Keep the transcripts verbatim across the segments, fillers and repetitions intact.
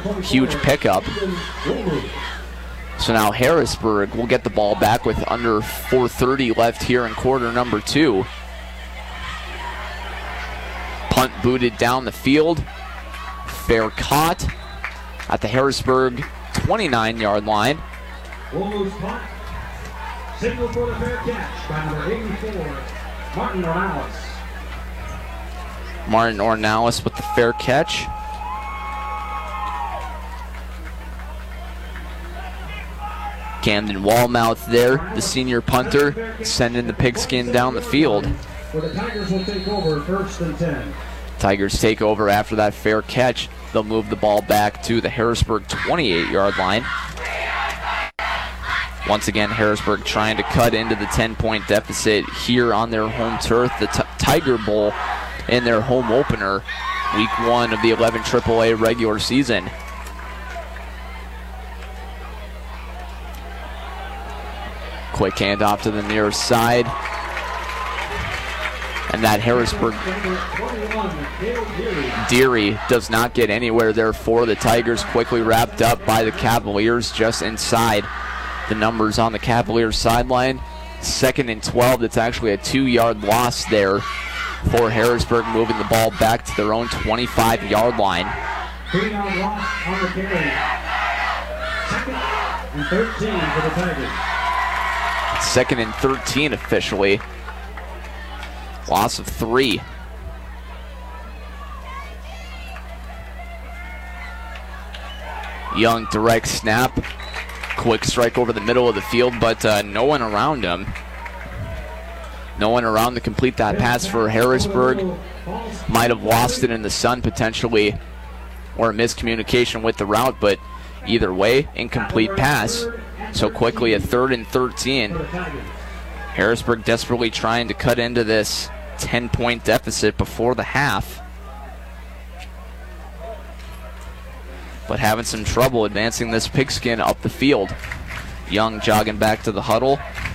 huge pickup. So now Harrisburg will get the ball back with under four thirty left here in quarter number two. Punt booted down the field. Fair caught at the Harrisburg twenty-nine-yard line. Wolves punt. Signal for the fair catch by number eighty-four, Martin Ornalis. Martin Ornalis with the fair catch. Camden Wallmouth there, the senior punter, sending the pigskin down the field. Where the Tigers will take over first and ten. Tigers take over after that fair catch. They'll move the ball back to the Harrisburg twenty-eight-yard line. Once again, Harrisburg trying to cut into the ten-point deficit here on their home turf. The t- Tiger Bowl in their home opener, week one of the eleven triple A regular season. Quick handoff to the near side. And that Harrisburg Deary does not get anywhere there for the Tigers. Quickly wrapped up by the Cavaliers just inside the numbers on the Cavaliers sideline. Second and twelve. It's actually a two-yard loss there for Harrisburg, moving the ball back to their own twenty-five-yard line. Three-yard loss on the carry. Second and thirteen for the Tigers. Second and thirteen officially. Loss of three. Young direct snap. Quick strike over the middle of the field, but uh, no one around him. No one around to complete that pass for Harrisburg. Might have lost it in the sun potentially, or a miscommunication with the route, but either way, incomplete pass. So quickly a third and thirteen. Harrisburg desperately trying to cut into this ten-point deficit before the half, but having some trouble advancing this pigskin up the field. Young jogging back to the huddle.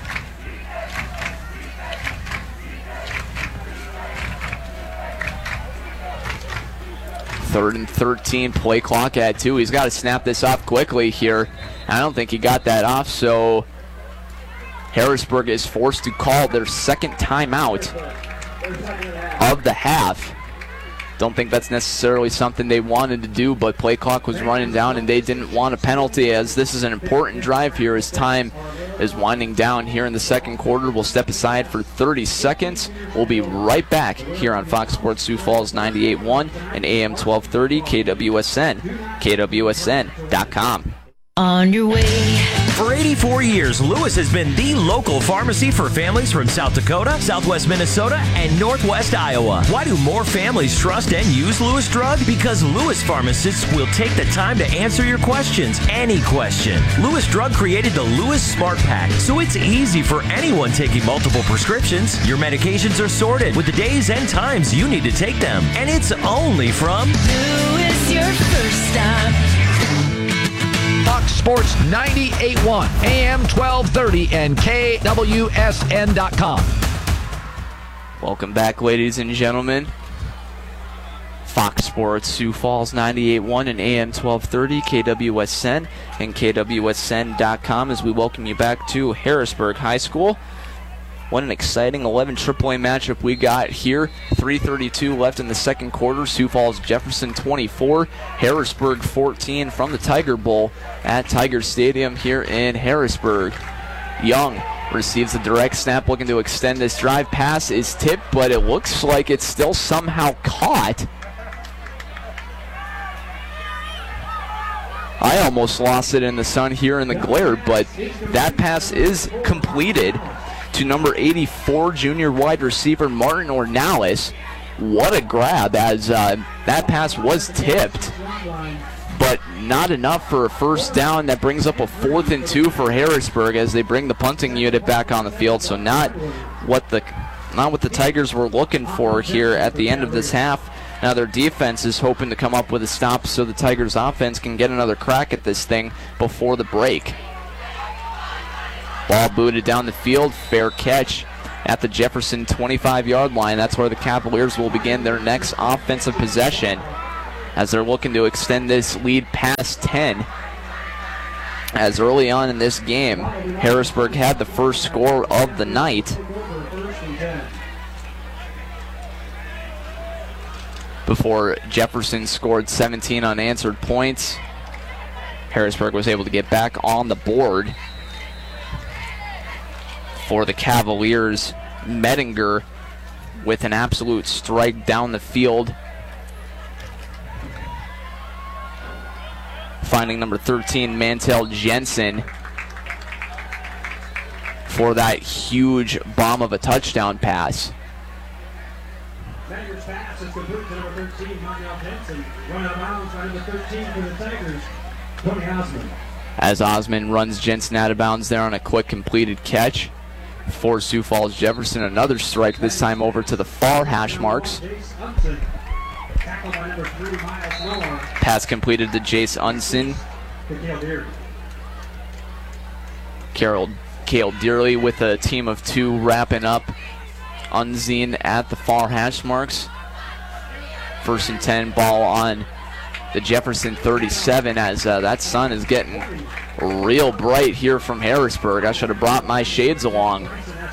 Third and thirteen, play clock at two. He's got to snap this off quickly here. I don't think he got that off, so Harrisburg is forced to call their second timeout of the half. Don't think that's necessarily something they wanted to do, but play clock was running down and they didn't want a penalty, as this is an important drive here as time is winding down here in the second quarter. We'll step aside for thirty seconds. We'll be right back here on Fox Sports Sioux Falls ninety-eight point one and A M twelve thirty K W S N, K W S N dot com. On your way. For eighty-four years, Lewis has been the local pharmacy for families from South Dakota, Southwest Minnesota, and Northwest Iowa. Why do more families trust and use Lewis Drug? Because Lewis pharmacists will take the time to answer your questions, any question. Lewis Drug created the Lewis Smart Pack, so it's easy for anyone taking multiple prescriptions. Your medications are sorted with the days and times you need to take them, and it's only from Lewis, your first stop. Fox Sports ninety-eight point one, A M twelve thirty, and K W S N dot com. Welcome back, ladies and gentlemen. Fox Sports Sioux Falls ninety-eight point one and A M twelve thirty, K W S N, and K W S N dot com as we welcome you back to Harrisburg High School. What an exciting eleven triple A matchup we got here. three thirty-two left in the second quarter. Sioux Falls Jefferson twenty-four, Harrisburg fourteen from the Tiger Bowl at Tiger Stadium here in Harrisburg. Young receives a direct snap, looking to extend this drive. Pass is tipped, but it looks like it's still somehow caught. I almost lost it in the sun here in the glare, but that pass is completed to number eighty-four, junior wide receiver Martin Ornalis. What a grab, as uh, that pass was tipped, but not enough for a first down. That brings up a fourth and two for Harrisburg as they bring the punting unit back on the field. So not what the not what the Tigers were looking for here at the end of this half. Now their defense is hoping to come up with a stop so the Tigers offense can get another crack at this thing before the break. Ball booted down the field, fair catch at the Jefferson twenty-five-yard line. That's where the Cavaliers will begin their next offensive possession. as they're looking to extend this lead past ten. As early on in this game, Harrisburg had the first score of the night before Jefferson scored seventeen unanswered points. Harrisburg was able to get back on the board. For the Cavaliers, Mettinger with an absolute strike down the field, finding number thirteen, Mantel Jensen, for that huge bomb of a touchdown pass. Mettinger's pass is complete to number thirteen, Mantel Jensen. Run out of bounds by number thirteen for the Tigers, Tony Osmond. As Osmond runs Jensen out of bounds there on a quick completed catch. For Sioux Falls Jefferson, another strike, this time over to the far hash marks. Pass completed to Jace Unson. Carol Cale Dearly with a team of two wrapping up Unzine at the far hash marks. First and ten, ball on the Jefferson thirty-seven, as uh, that sun is getting real bright here from Harrisburg. I should have brought my shades along.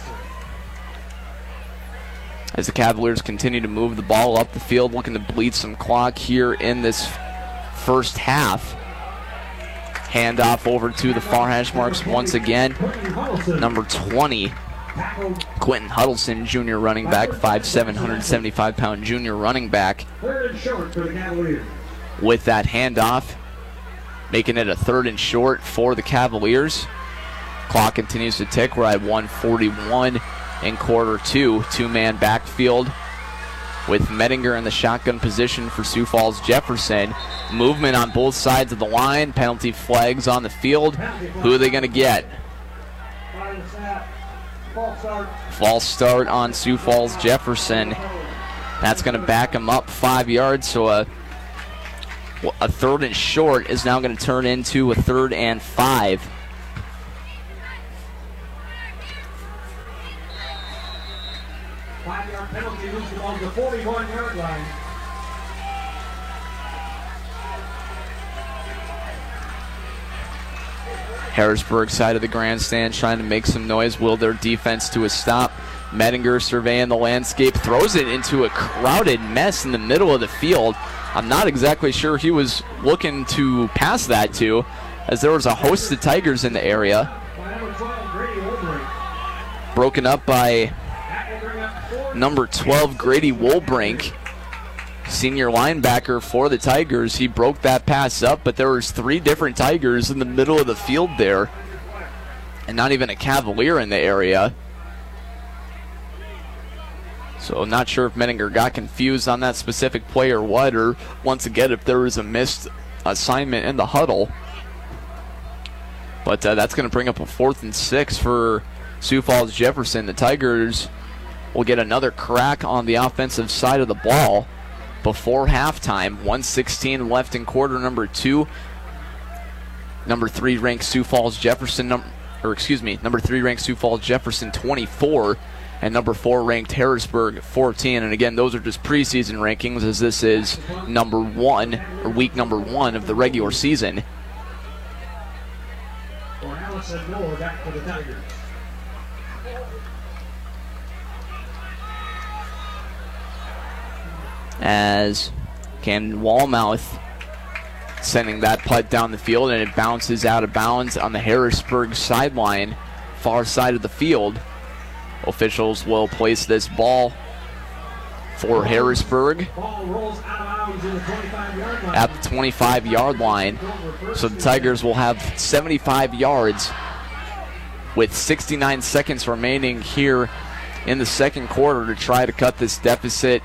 As the Cavaliers continue to move the ball up the field, looking to bleed some clock here in this first half. Handoff over to the far hash marks once again. Number twenty, Quentin Huddleston, junior running back, five seven, one seventy-five pound junior running back, with that handoff, making it a third and short for the Cavaliers. Clock continues to tick. We're at one forty-one in quarter two. Two-man backfield with Mettinger in the shotgun position for Sioux Falls Jefferson. Movement on both sides of the line. Penalty flags on the field. Who are they going to get? False start on Sioux Falls Jefferson. That's going to back them up five yards, so a A third and short is now going to turn into a third and five. Five-yard penalty moves the ball to the forty-one-yard line. Harrisburg side of the grandstand trying to make some noise, will their defense to a stop. Mettinger surveying the landscape, throws it into a crowded mess in the middle of the field. I'm not exactly sure he was looking to pass that to, as there was a host of Tigers in the area. Broken up by number twelve, Grady Wolbrink, senior linebacker for the Tigers. He broke that pass up, but there was three different Tigers in the middle of the field there, and not even a Cavalier in the area. So not sure if Mettinger got confused on that specific play or what, or once again if there was a missed assignment in the huddle. But uh, that's going to bring up a fourth and six for Sioux Falls Jefferson. The Tigers will get another crack on the offensive side of the ball before halftime. one sixteen left in quarter number two. Number three ranked Sioux Falls Jefferson, num- or excuse me, number three ranked Sioux Falls Jefferson twenty-four. And number four ranked Harrisburg fourteen. And again, those are just preseason rankings, as this is number one, or week number one of the regular season. For Allison Moore, back for the Tigers. As Cam Wallmouth sending that putt down the field, and it bounces out of bounds on the Harrisburg sideline, far side of the field. Officials will place this ball for Harrisburg at the twenty-five-yard line. So the Tigers will have seventy-five yards with sixty-nine seconds remaining here in the second quarter to try to cut this deficit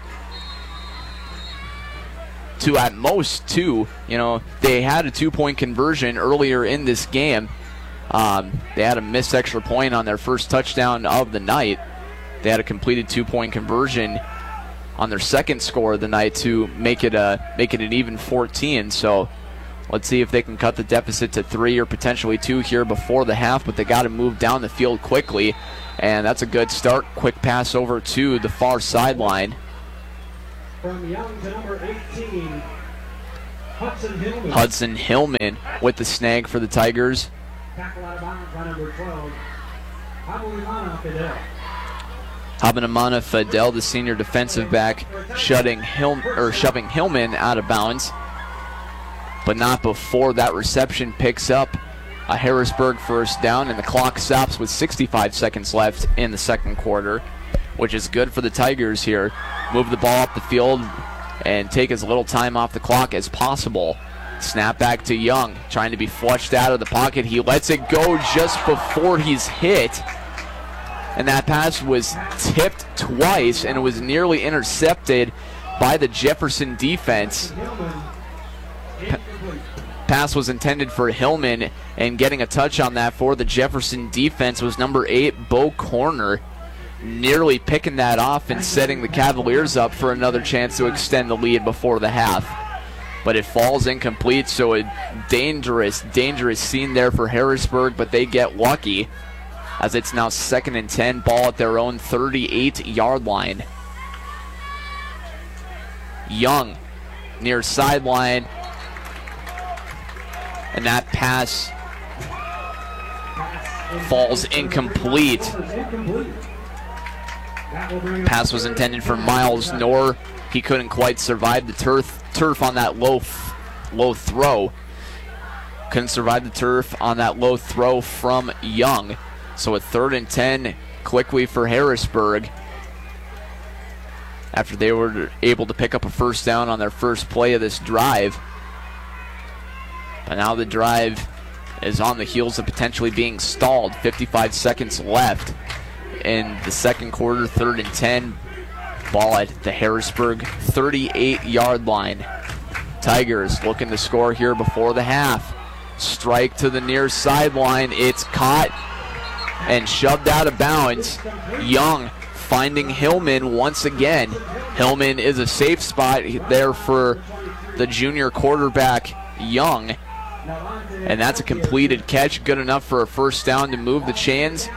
to at most two. You know, they had a two-point conversion earlier in this game. Um, they had a missed extra point on their first touchdown of the night. They had a completed two-point conversion on their second score of the night to make it a make it an even fourteen. So let's see if they can cut the deficit to three or potentially two here before the half. But they got to move down the field quickly, and that's a good start. Quick pass over to the far sideline. From Young to number eighteen, Hudson Hillman. Hudson Hillman with the snag for the Tigers. Tackle out of bounds by number twelve. Habulimana Fidel. Habanamana Fidel, the senior defensive back, shutting Hil- or shoving Hillman out of bounds. But not before that reception picks up a Harrisburg first down, and the clock stops with sixty-five seconds left in the second quarter, which is good for the Tigers here. Move the ball up the field and take as little time off the clock as possible. Snap back to Young, trying to be flushed out of the pocket. He lets it go just before he's hit. And that pass was tipped twice, and it was nearly intercepted by the Jefferson defense. Pa- pass was intended for Hillman, and getting a touch on that for the Jefferson defense was number eight, Bo Corner, nearly picking that off and setting the Cavaliers up for another chance to extend the lead before the half. But it falls incomplete, so a dangerous, dangerous scene there for Harrisburg, but they get lucky, as it's now second and ten, ball at their own thirty-eight-yard line. Young near sideline, and that pass falls incomplete. Pass was intended for Miles Knorr. He couldn't quite survive the turf, turf on that low, low throw. Couldn't survive the turf on that low throw from Young. So a third and ten quickly for Harrisburg, after they were able to pick up a first down on their first play of this drive. But now the drive is on the heels of potentially being stalled. fifty-five seconds left in the second quarter, third and ten. Ball at the Harrisburg thirty-eight-yard line. Tigers looking to score here before the half. Strike to the near sideline. It's caught and shoved out of bounds. Young finding Hillman once again. Hillman is a safe spot there for the junior quarterback, Young. And that's a completed catch, good enough for a first down to move the chains.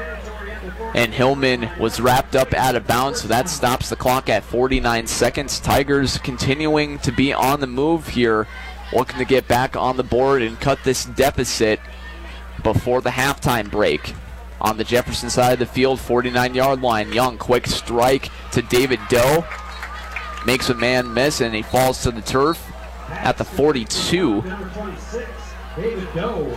And Hillman was wrapped up out of bounds, so that stops the clock at forty-nine seconds. Tigers continuing to be on the move here, looking to get back on the board and cut this deficit before the halftime break. On the Jefferson side of the field, forty-nine-yard line. Young, quick strike to David Doe. Makes a man miss, and he falls to the turf at the forty-two. Number twenty-six, David Doe.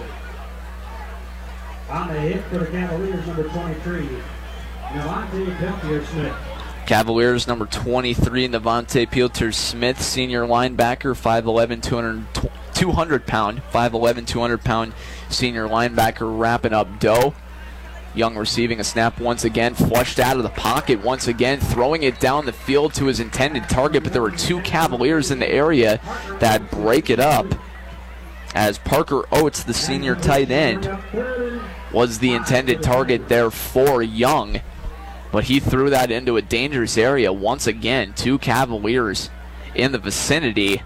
On the hit for the Cavaliers, number twenty-three, Navante Peltier-Smith. Cavaliers number twenty-three, Navante Peltier-Smith, senior linebacker, five eleven, two hundred pound, five eleven, two hundred pound senior linebacker, wrapping up Doe. Young receiving a snap once again, flushed out of the pocket once again, throwing it down the field to his intended target, but there were two Cavaliers in the area that break it up, as Parker Oates, the senior tight end, was the intended target there for Young, but he threw that into a dangerous area once again. Two Cavaliers in the vicinity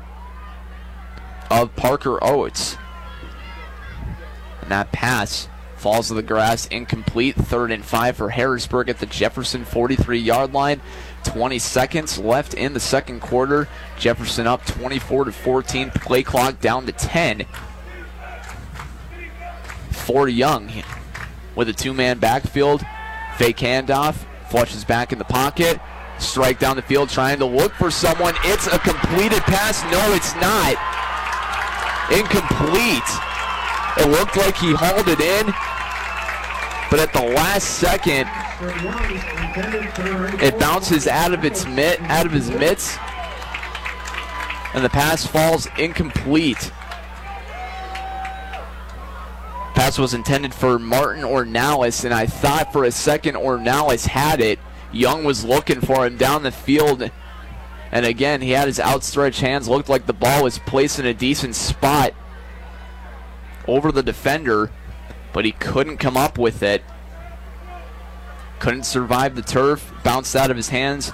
of Parker Oates. And that pass falls to the grass, incomplete. Third and five for Harrisburg at the Jefferson forty-three-yard line. twenty seconds left in the second quarter. Jefferson up twenty-four to fourteen. Play clock down to ten. For Young with a two-man backfield. Fake handoff. Flushes back in the pocket. Strike down the field trying to look for someone. It's a completed pass. No, it's not. Incomplete. It looked like he hauled it in, but at the last second, it bounces out of its mitt, out of his mitts, and the pass falls incomplete. Pass was intended for Martin Ornalis, and I thought for a second Ornalis had it. Young was looking for him down the field, and again, he had his outstretched hands. Looked like the ball was placed in a decent spot over the defender, but he couldn't come up with it. Couldn't survive the turf, bounced out of his hands,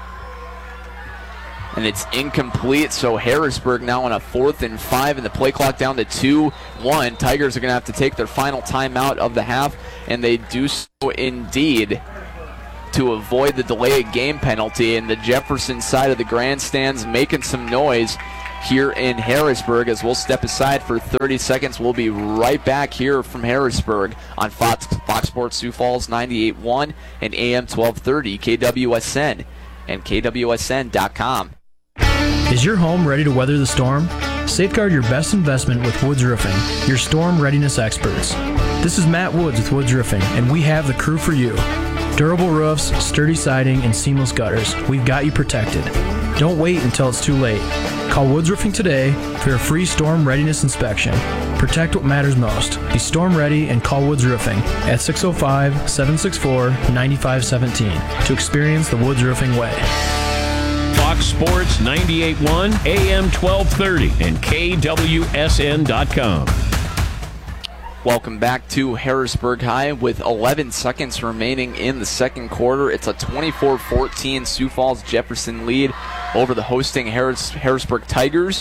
and it's incomplete. So Harrisburg now on a fourth and five, and the play clock down to two one. Tigers are going to have to take their final timeout of the half, and they do so indeed to avoid the delay of game penalty. And the Jefferson side of the grandstands making some noise here in Harrisburg. As we'll step aside for thirty seconds, we'll be right back here from Harrisburg on Fox, Fox Sports Sioux Falls ninety-eight point one and A M twelve thirty, K W S N and K W S N dot com. Is your home ready to weather the storm? Safeguard your best investment with Woods Roofing, your storm readiness experts. This is Matt Woods with Woods Roofing, and we have the crew for you. Durable roofs, sturdy siding, and seamless gutters. We've got you protected. Don't wait until it's too late. Call Woods Roofing today for a free storm readiness inspection. Protect what matters most. Be storm ready and call Woods Roofing at six oh five, seven six four, nine five one seven to experience the Woods Roofing way. Fox Sports ninety-eight point one, A M twelve thirty, and K W S N dot com. Welcome back to Harrisburg High with eleven seconds remaining in the second quarter. It's a twenty-four fourteen Sioux Falls Jefferson lead over the hosting Harris, Harrisburg Tigers.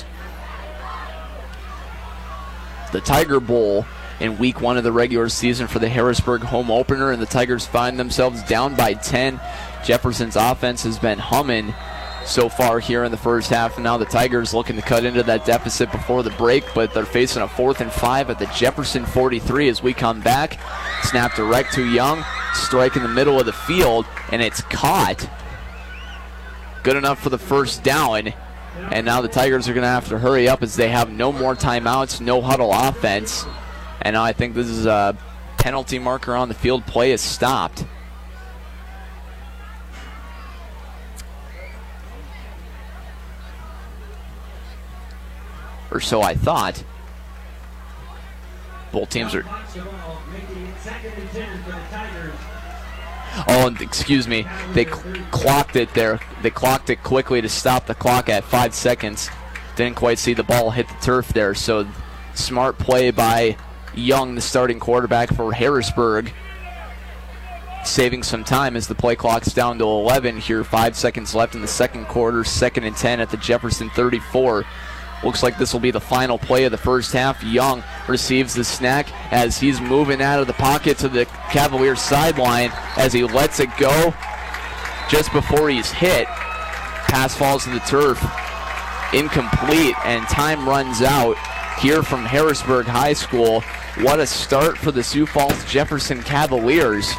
The Tiger Bowl in week one of the regular season for the Harrisburg home opener, and the Tigers find themselves down by ten. Jefferson's offense has been humming so far here in the first half, and now the Tigers looking to cut into that deficit before the break, but they're facing a fourth and five at the Jefferson forty-three as we come back. Snap direct to Young, strike in the middle of the field, and it's caught. Good enough for the first down, and now the Tigers are going to have to hurry up as they have no more timeouts, no huddle offense, and now I think this is a penalty marker on the field. Play is stopped. Or so I thought. Both teams are... Oh, excuse me. They cl- clocked it there. They clocked it quickly to stop the clock at five seconds. Didn't quite see the ball hit the turf there. So smart play by Young, the starting quarterback for Harrisburg. Saving some time as the play clock's down to eleven here. Five seconds left in the second quarter. Second and ten at the Jefferson thirty-four. Looks like this will be the final play of the first half. Young receives the snack as he's moving out of the pocket to the Cavaliers sideline as he lets it go just before he's hit. Pass falls to the turf. Incomplete, and time runs out here from Harrisburg High School. What a start for the Sioux Falls Jefferson Cavaliers,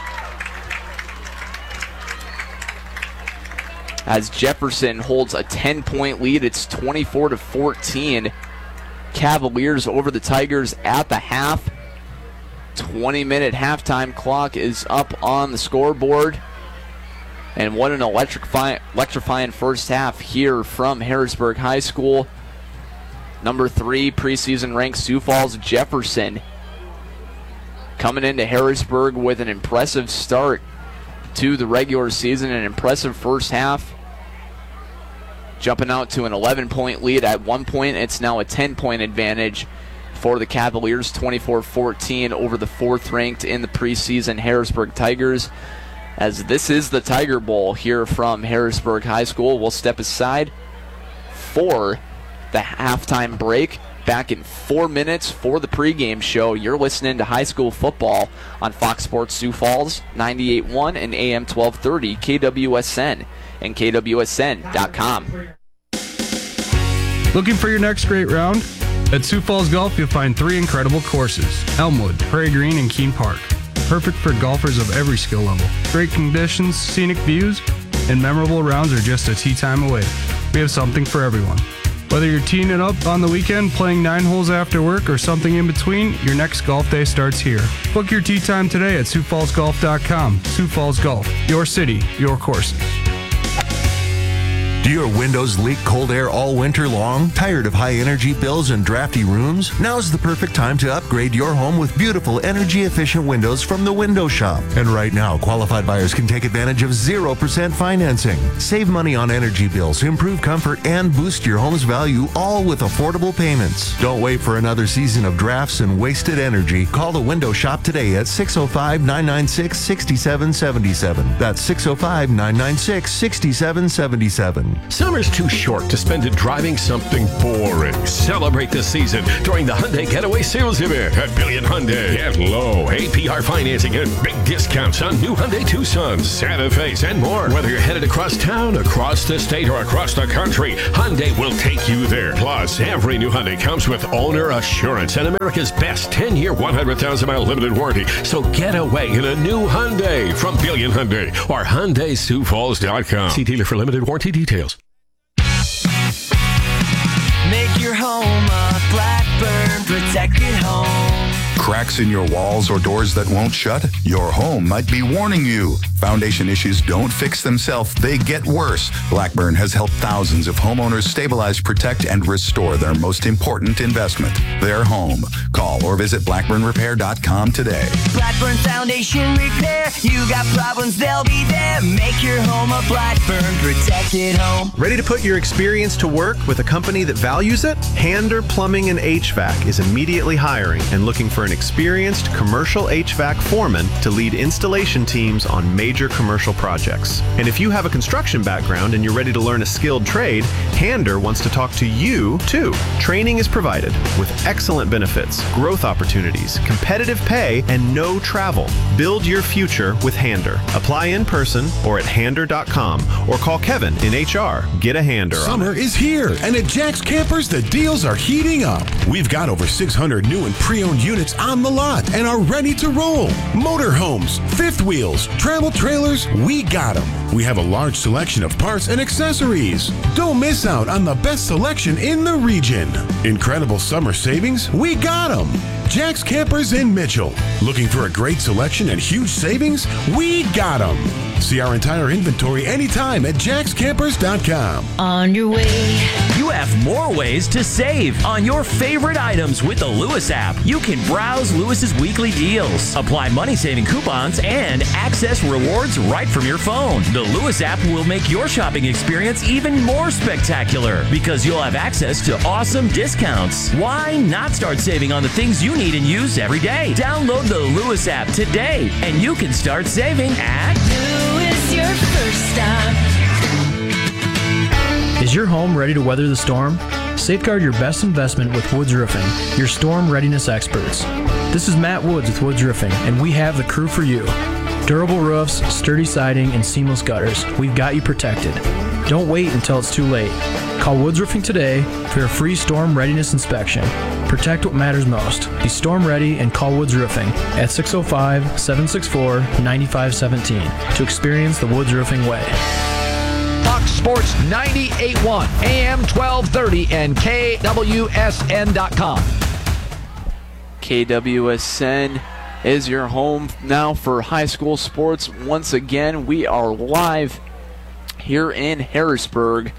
as Jefferson holds a ten-point lead. It's twenty-four to fourteen. Cavaliers over the Tigers at the half. twenty-minute halftime clock is up on the scoreboard. And what an electrifying, electrifying first half here from Harrisburg High School. Number three preseason ranked Sioux Falls Jefferson coming into Harrisburg with an impressive start to the regular season, an impressive first half. Jumping out to an eleven-point lead. At one point, it's now a ten-point advantage for the Cavaliers, twenty-four fourteen over the fourth-ranked in the preseason Harrisburg Tigers. As this is the Tiger Bowl here from Harrisburg High School. We'll step aside for the halftime break. Back in four minutes for the pregame show. You're listening to high school football on Fox Sports Sioux Falls, ninety-eight point one and A M twelve thirty, K W S N and K W S N dot com. Looking for your next great round? At Sioux Falls Golf, you'll find three incredible courses: Elmwood, Prairie Green, and Keene Park. Perfect for golfers of every skill level. Great conditions, scenic views, and memorable rounds are just a tee time away. We have something for everyone. Whether you're teeing it up on the weekend, playing nine holes after work, or something in between, your next golf day starts here. Book your tee time today at Sioux Falls Golf dot com. Sioux Falls Golf, your city, your courses. Do your windows leak cold air all winter long? Tired of high energy bills and drafty rooms? Now's the perfect time to upgrade your home with beautiful energy efficient windows from the Window Shop. And right now, qualified buyers can take advantage of zero percent financing. Save money on energy bills, improve comfort, and boost your home's value, all with affordable payments. Don't wait for another season of drafts and wasted energy. Call the Window Shop today at six oh five, nine nine six, six seven seven seven. That's six oh five, nine nine six, six seven seven seven. Summer's too short to spend it driving something boring. Celebrate the season during the Hyundai Getaway Sales Event at Billion Hyundai. Get low A P R financing and big discounts on new Hyundai Tucsons, Santa Fe's, and more. Whether you're headed across town, across the state, or across the country, Hyundai will take you there. Plus, every new Hyundai comes with owner assurance and America's best ten-year, one hundred thousand mile limited warranty. So get away in a new Hyundai from Billion Hyundai or Hyundai Sioux Falls dot com. See dealer for limited warranty details. Make your home a Blackburn protected home. Cracks in your walls or doors that won't shut? Your home might be warning you. Foundation issues don't fix themselves, they get worse. Blackburn has helped thousands of homeowners stabilize, protect, and restore their most important investment, their home. Call or visit blackburn repair dot com today. Blackburn Foundation Repair. You got problems, they'll be there. Make your home a Blackburn protected home. Ready to put your experience to work with a company that values it? Hander Plumbing and H V A C is immediately hiring and looking for an experienced commercial H V A C foreman to lead installation teams on major commercial projects. And if you have a construction background and you're ready to learn a skilled trade, Hander wants to talk to you too. Training is provided with excellent benefits, growth opportunities, competitive pay, and no travel. Build your future with Hander. Apply in person or at hander dot com or call Kevin in H R. Get a Hander. Summer is here, and at Jack's Campers, the deals are heating up. We've got over six hundred new and pre-owned units on the lot and are ready to roll. Motorhomes, fifth wheels, travel trailers, we got them. We have a large selection of parts and accessories. Don't miss out on the best selection in the region. Incredible summer savings, we got them. Jack's Campers in Mitchell. Looking for a great selection and huge savings? We got them. See our entire inventory anytime at jacks campers dot com. On your way. You have more ways to save on your favorite items with the Lewis app. You can browse Lewis's weekly deals, apply money-saving coupons, and access rewards right from your phone. The Lewis app will make your shopping experience even more spectacular because you'll have access to awesome discounts. Why not start saving on the things you need and use every day? Download the Lewis app today, and you can start saving at Lewis, your first stop. Is your home ready to weather the storm? Safeguard your best investment with Woods Roofing, your storm readiness experts. This is Matt Woods with Woods Roofing, and we have the crew for you. Durable roofs, sturdy siding, and seamless gutters. We've got you protected. Don't wait until it's too late. Call Woods Roofing today for your free storm readiness inspection. Protect what matters most. Be storm ready and call Woods Roofing at six oh five, seven six four, nine five one seven to experience the Woods Roofing way. Fox Sports ninety-eight point one, A M twelve thirty, and K W S N dot com. K W S N is your home now for high school sports. Once again, we are live here in Harrisburg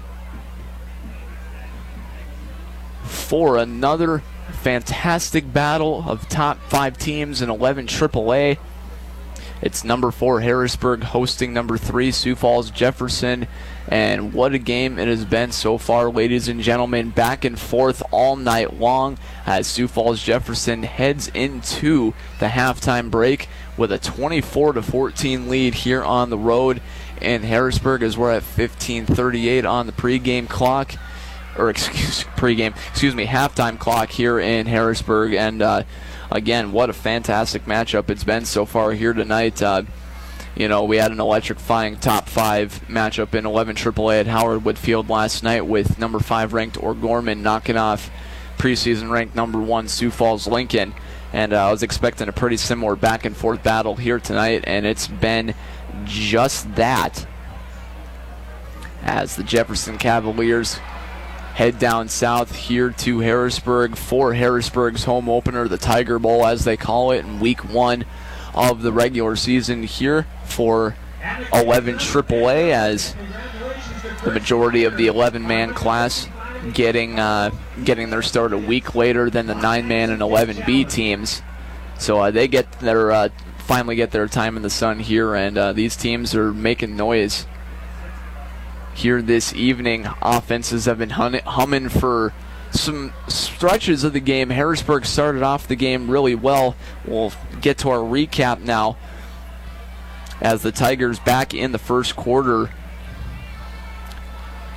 for another fantastic battle of top five teams in eleven triple A. It's number four Harrisburg hosting number three Sioux Falls Jefferson, and what a game it has been so far, ladies and gentlemen. Back and forth all night long as Sioux Falls Jefferson heads into the halftime break with a twenty-four to fourteen lead here on the road in Harrisburg, as we're at fifteen thirty-eight on the pregame clock, or excuse pregame, excuse me, halftime clock here in Harrisburg. And uh, again, what a fantastic matchup it's been so far here tonight. Uh, you know, we had an electrifying top five matchup in eleven triple A at Howard Woodfield last night with number five ranked O'Gorman knocking off preseason ranked number one Sioux Falls Lincoln. And uh, I was expecting a pretty similar back and forth battle here tonight, and it's been just that, as the Jefferson Cavaliers head down south here to Harrisburg for Harrisburg's home opener, the Tiger Bowl as they call it, in week one of the regular season here for eleven triple A, as the majority of the eleven man class getting uh, getting their start a week later than the nine man and eleven B teams. So uh, they get their uh, finally get their time in the sun here, and uh, these teams are making noise here this evening. Offenses have been hun- humming for some stretches of the game. Harrisburg started off the game really well. We'll get to our recap now, as the Tigers back in the first quarter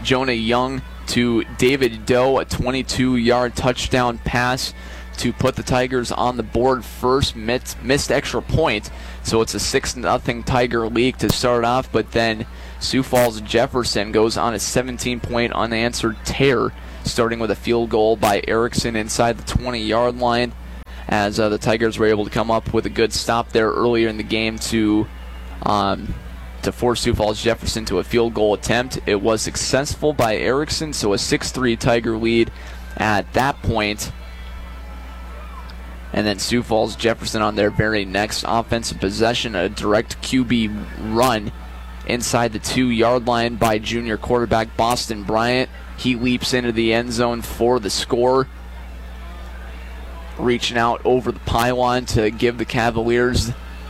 Jonah Young to David Doe, a twenty-two-yard touchdown pass to put the Tigers on the board first. Missed, missed extra point, so it's a six nothing Tiger lead to start off, but then Sioux Falls Jefferson goes on a seventeen-point unanswered tear, starting with a field goal by Erickson inside the twenty-yard line, as uh, the Tigers were able to come up with a good stop there earlier in the game to um, to force Sioux Falls Jefferson to a field goal attempt. It was successful by Erickson, so a six three Tiger lead at that point. And then Sioux Falls Jefferson on their very next offensive possession, a direct Q B run inside the two-yard line by junior quarterback Boston Bryant. He leaps into the end zone for the score, reaching out over the pylon to give the Cavaliers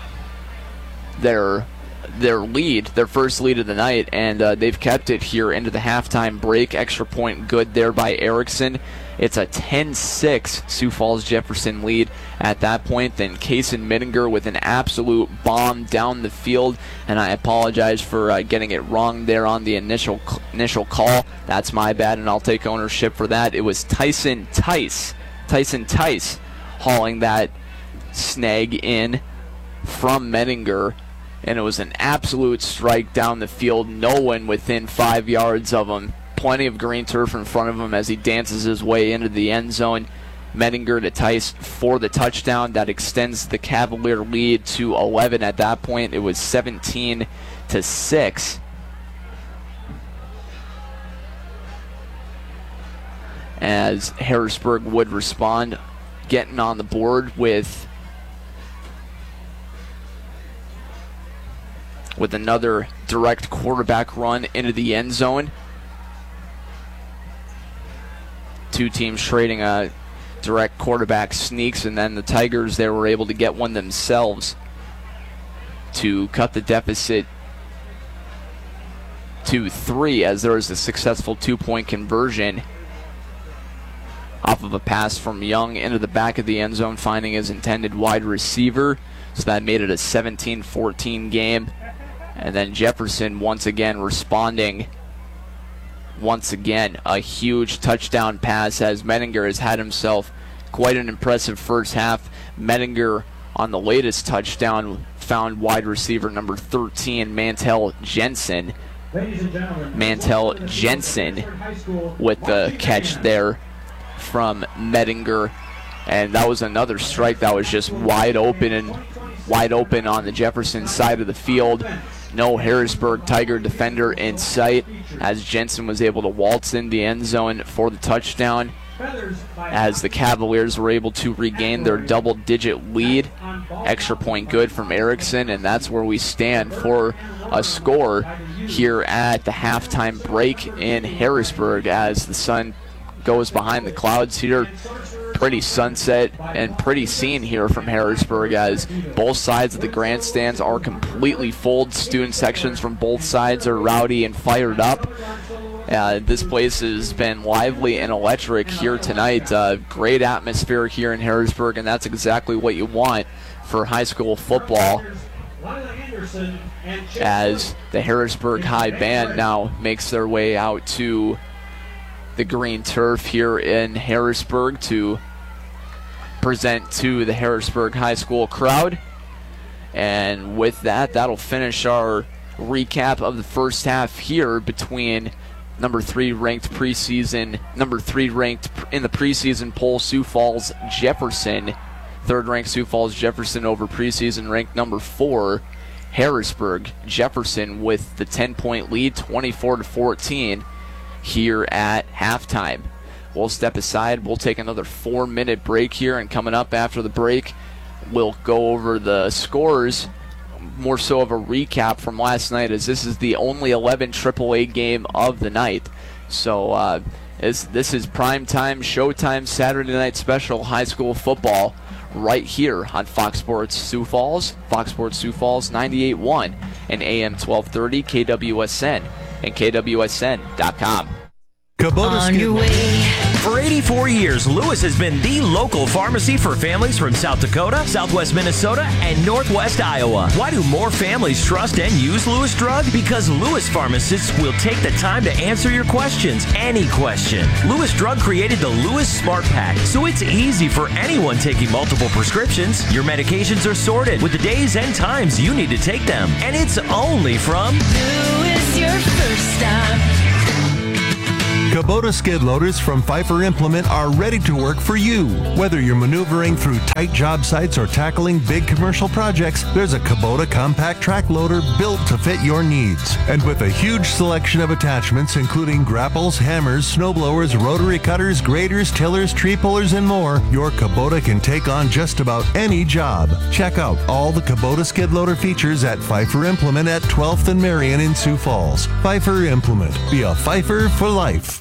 their their lead, their first lead of the night, and uh, they've kept it here into the halftime break. Extra point good there by Erickson. It's a ten six Sioux Falls Jefferson lead at that point. Then Kaysen Mittinger with an absolute bomb down the field, and I apologize for uh, getting it wrong there on the initial initial call. That's my bad, and I'll take ownership for that. It was Tyson Tice, Tyson Tice hauling that snag in from Mittinger, and it was an absolute strike down the field. No one within five yards of him. Plenty of green turf in front of him as he dances his way into the end zone. Mittinger to Tice for the touchdown. That extends the Cavalier lead to eleven at that point. It was seventeen to six. As Harrisburg would respond, getting on the board with with another direct quarterback run into the end zone. Two teams trading a direct quarterback sneaks, and then the Tigers, they were able to get one themselves to cut the deficit to three, as there was a successful two-point conversion off of a pass from Young into the back of the end zone, finding his intended wide receiver. So that made it a seventeen fourteen game. And then Jefferson once again responding. Once again, a huge touchdown pass, as Mittinger has had himself quite an impressive first half. Mittinger on the latest touchdown found wide receiver number thirteen, Mantel Jensen. Mantel Jensen with the catch there from Mittinger. And that was another strike that was just wide open and wide open on the Jefferson side of the field. No Harrisburg Tiger defender in sight, as Jensen was able to waltz in the end zone for the touchdown, as the Cavaliers were able to regain their double-digit lead. Extra point good from Erickson, and that's where we stand for a score here at the halftime break in Harrisburg, as the sun goes behind the clouds here. Pretty sunset and pretty scene here from Harrisburg, as both sides of the grandstands are completely full. Student sections from both sides are rowdy and fired up. Uh, this place has been lively and electric here tonight. Uh, great atmosphere here in Harrisburg, and that's exactly what you want for high school football, as the Harrisburg High Band now makes their way out to the green turf here in Harrisburg to present to the Harrisburg High School crowd. And with that, that'll finish our recap of the first half here between number three ranked preseason, number three ranked in the preseason poll, Sioux Falls Jefferson. Third ranked Sioux Falls Jefferson over preseason ranked number four Harrisburg. Jefferson with the ten-point lead, twenty-four to fourteen. Here at halftime. We'll step aside. We'll take another four-minute break here, and coming up after the break, we'll go over the scores, more so of a recap from last night, as this is the only eleven triple A game of the night. So uh, this, this is prime time, showtime, Saturday night special high school football right here on Fox Sports Sioux Falls, Fox Sports Sioux Falls ninety-eight point one and A M twelve thirty K W S N and K W S N dot com. On your way For eighty-four years, Lewis has been the local pharmacy for families from South Dakota, Southwest Minnesota, and Northwest Iowa. Why do more families trust and use Lewis Drug? Because Lewis pharmacists will take the time to answer your questions, any question. Lewis Drug created the Lewis Smart Pack, so it's easy for anyone taking multiple prescriptions. Your medications are sorted with the days and times you need to take them, and it's only from Lewis, your first stop. Kubota skid loaders from Pfeiffer Implement are ready to work for you. Whether you're maneuvering through tight job sites or tackling big commercial projects, there's a Kubota compact track loader built to fit your needs. And with a huge selection of attachments including grapples, hammers, snowblowers, rotary cutters, graders, tillers, tree pullers, and more, your Kubota can take on just about any job. Check out all the Kubota skid loader features at Pfeiffer Implement at twelfth and Marion in Sioux Falls. Pfeiffer Implement. Be a Pfeiffer for life.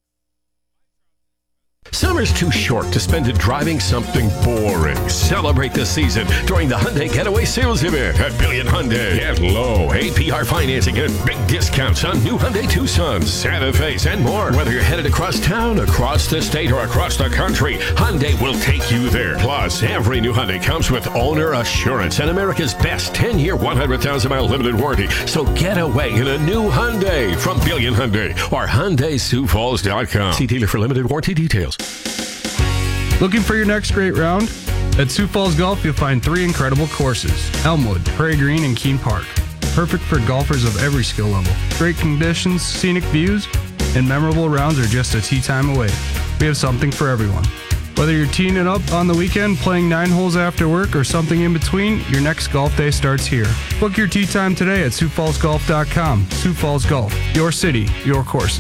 Summer's too short to spend it driving something boring. Celebrate the season during the Hyundai Getaway Sales Event at Billion Hyundai. Get low A P R financing and big discounts on new Hyundai Tucsons, Santa Fe's, and more. Whether you're headed across town, across the state, or across the country, Hyundai will take you there. Plus, every new Hyundai comes with owner assurance and America's best ten-year, one hundred thousand mile limited warranty. So get away in a new Hyundai from Billion Hyundai or Hyundai Sioux Falls dot com. See dealer for limited warranty details. Looking for your next great round? At Sioux Falls Golf, you'll find three incredible courses: Elmwood, Prairie Green, and Keene Park. Perfect for golfers of every skill level. Great conditions, scenic views, and memorable rounds are just a tee time away. We have something for everyone. Whether you're teeing it up on the weekend, playing nine holes after work, or something in between, your next golf day starts here. Book your tee time today at Sioux Falls Golf dot com. Sioux Falls Golf, your city, your courses.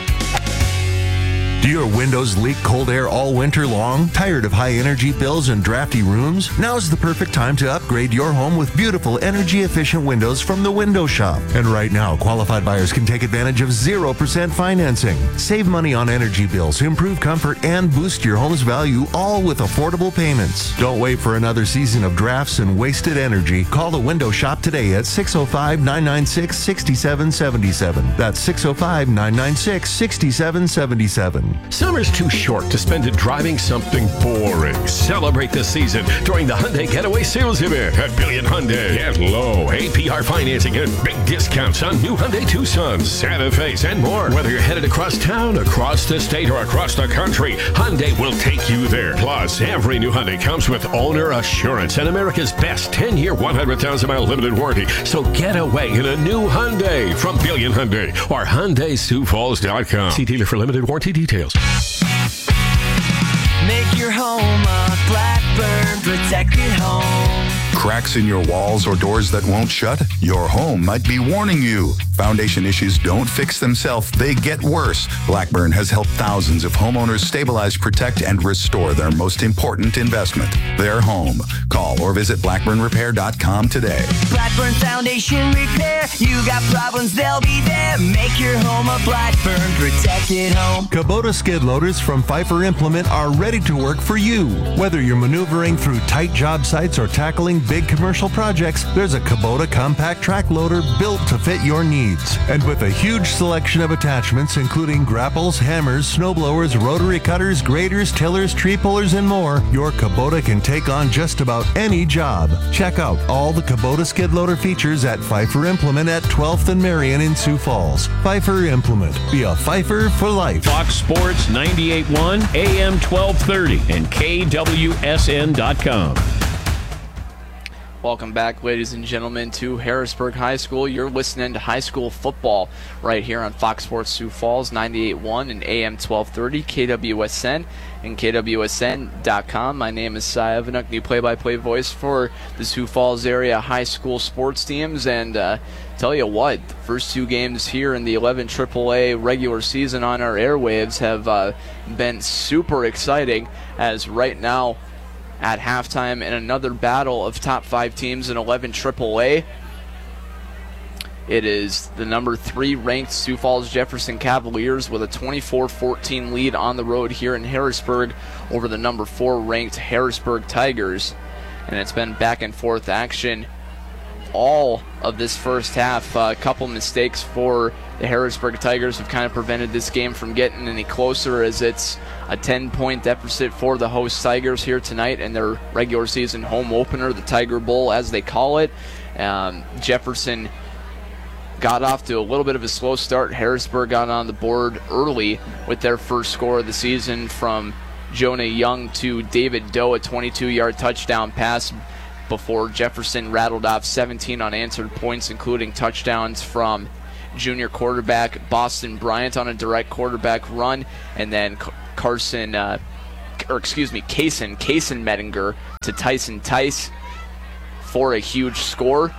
Do your windows leak cold air all winter long? Tired of high energy bills and drafty rooms? Now's the perfect time to upgrade your home with beautiful energy efficient windows from the Window Shop. And right now, qualified buyers can take advantage of zero percent financing. Save money on energy bills, improve comfort, and boost your home's value, all with affordable payments. Don't wait for another season of drafts and wasted energy. Call the Window Shop today at six oh five, nine nine six, six seven seven seven. That's six oh five, nine nine six, six seven seven seven. Summer's too short to spend it driving something boring. Celebrate the season during the Hyundai Getaway Sales Event at Billion Hyundai. Get low A P R financing and big discounts on new Hyundai Tucsons, Santa Fe's, and more. Whether you're headed across town, across the state, or across the country, Hyundai will take you there. Plus, every new Hyundai comes with owner assurance and America's best ten-year, one hundred thousand mile limited warranty. So get away in a new Hyundai from Billion Hyundai or Hyundai Sioux Falls dot com. See dealer for limited warranty details. Make your home a Blackburn protected home. Cracks in your walls or doors that won't shut? Your home might be warning you. Foundation issues don't fix themselves, they get worse. Blackburn has helped thousands of homeowners stabilize, protect, and restore their most important investment, their home. Call or visit blackburn repair dot com today. Blackburn Foundation Repair. You got problems, they'll be there. Make your home a Blackburn protected home. Kubota skid loaders from Pfeiffer Implement are ready to work for you. Whether you're maneuvering through tight job sites or tackling big commercial projects, there's a Kubota compact track loader built to fit your needs. And with a huge selection of attachments including grapples, hammers, snowblowers, rotary cutters, graders, tillers, tree pullers, and more, your Kubota can take on just about any job. Check out all the Kubota skid loader features at Pfeiffer Implement at twelfth and Marion in Sioux Falls. Pfeiffer Implement. Be a Pfeiffer for life. Fox Sports ninety-eight point one, A M twelve thirty, and K W S N dot com. Welcome back, ladies and gentlemen, to Harrisburg High School. You're listening to high school football right here on Fox Sports Sioux Falls, ninety-eight point one and A M twelve thirty, K W S N and K W S N dot com. My name is Cy Evanuk, the play-by-play voice for the Sioux Falls area high school sports teams. And uh, tell you what, the first two games here in the eleven triple A regular season on our airwaves have uh, been super exciting, as right now, at halftime in another battle of top five teams in eleven triple A. It is the number three ranked Sioux Falls Jefferson Cavaliers with a twenty-four fourteen lead on the road here in Harrisburg over the number four ranked Harrisburg Tigers. And it's been back and forth action all of this first half. A couple mistakes for the Harrisburg Tigers have kind of prevented this game from getting any closer, as it's a ten-point deficit for the host Tigers here tonight in their regular season home opener, the Tiger Bowl as they call it. Um, Jefferson got off to a little bit of a slow start. Harrisburg got on the board early with their first score of the season from Jonah Young to David Doe, a twenty-two-yard touchdown pass, before Jefferson rattled off seventeen unanswered points, including touchdowns from junior quarterback Boston Bryant on a direct quarterback run, and then Carson, uh, or excuse me, Kaysen, Kaysen Mettinger to Tyson Tice for a huge score.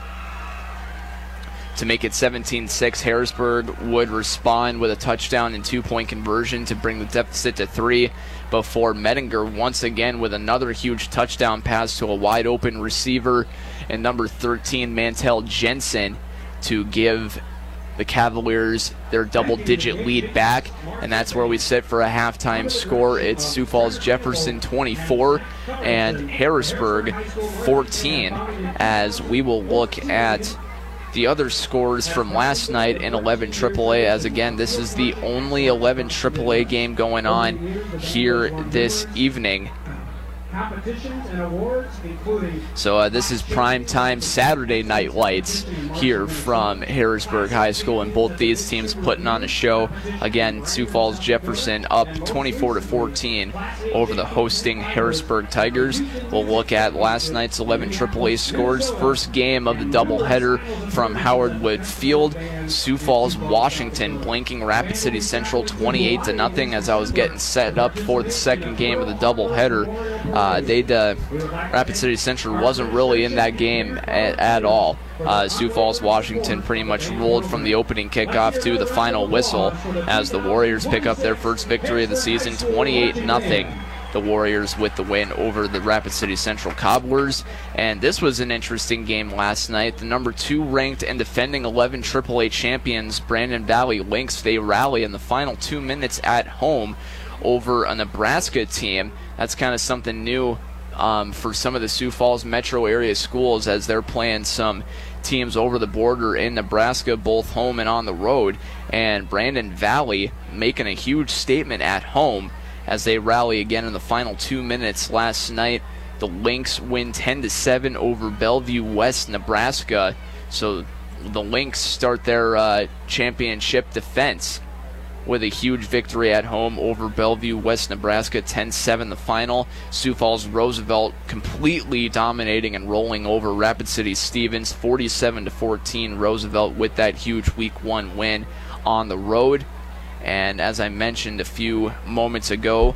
To make it seventeen six, Harrisburg would respond with a touchdown and two-point conversion to bring the deficit to three, before Mettinger once again with another huge touchdown pass to a wide-open receiver and number thirteen, Mantel Jensen, to give the Cavaliers their double-digit lead back, and that's where we sit for a halftime score. It's Sioux Falls Jefferson twenty-four and Harrisburg fourteen, as we will look at the other scores from last night in eleven triple A, as again, this is the only eleven triple A game going on here this evening. Competitions and awards, including So uh, this is primetime Saturday night lights here from Harrisburg High School, and both these teams putting on a show. Again, Sioux Falls Jefferson up twenty-four to fourteen over the hosting Harrisburg Tigers. We'll look at last night's eleven triple A scores. First game of the doubleheader from Howard Wood Field. Sioux Falls Washington blanking Rapid City Central twenty-eight to nothing. As I was getting set up for the second game of the doubleheader, Uh, they'd, uh, Rapid City Central wasn't really in that game at, at all. Uh, Sioux Falls, Washington pretty much rolled from the opening kickoff to the final whistle as the Warriors pick up their first victory of the season, twenty-eight nothing. The Warriors with the win over the Rapid City Central Cobblers. And this was an interesting game last night. The number two ranked and defending eleven triple A champions, Brandon Valley Lynx, they rally in the final two minutes at home over a Nebraska team. That's kind of something new um, for some of the Sioux Falls metro area schools, as they're playing some teams over the border in Nebraska, both home and on the road. And Brandon Valley making a huge statement at home as they rally again in the final two minutes last night. The Lynx win ten to seven over Bellevue West, Nebraska. So the Lynx start their uh, championship defense with a huge victory at home over Bellevue West, Nebraska, ten seven the final. Sioux Falls Roosevelt completely dominating and rolling over Rapid City Stevens, forty-seven to fourteen. Roosevelt with that huge week one win on the road. And as I mentioned a few moments ago,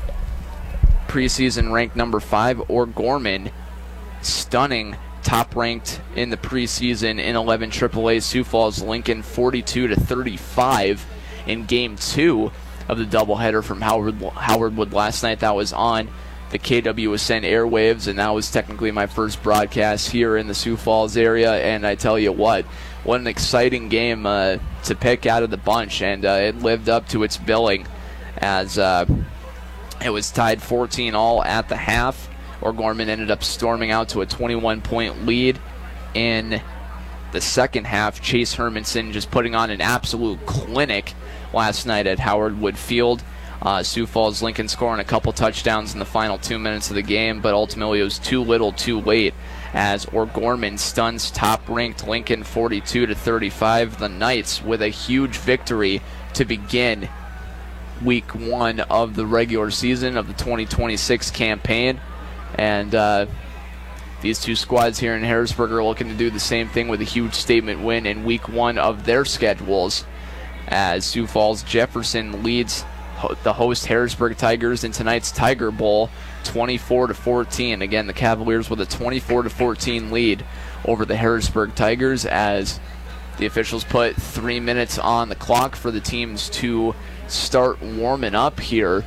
preseason ranked number five, O'Gorman, stunning top ranked in the preseason in eleven triple A Sioux Falls Lincoln, forty-two to thirty-five. In game two of the doubleheader from Howard Howardwood last night. That was on the K W S N airwaves, and that was technically my first broadcast here in the Sioux Falls area. And I tell you what, what an exciting game uh, to pick out of the bunch, and uh, it lived up to its billing, as uh, it was tied fourteen all at the half. O'Gorman ended up storming out to a twenty-one point lead in the second half. Chase Hermanson just putting on an absolute clinic last night at Howard Wood Field. Uh, Sioux Falls Lincoln scoring a couple touchdowns in the final two minutes of the game, but ultimately it was too little too late, as O'Gorman stuns top-ranked Lincoln forty-two to thirty-five. The Knights with a huge victory to begin week one of the regular season of the twenty twenty-six campaign. And uh, these two squads here in Harrisburg are looking to do the same thing with a huge statement win in week one of their schedules, as Sioux Falls Jefferson leads the host Harrisburg Tigers in tonight's Tiger Bowl twenty-four to fourteen. Again, the Cavaliers with a twenty-four to fourteen lead over the Harrisburg Tigers, as the officials put three minutes on the clock for the teams to start warming up here.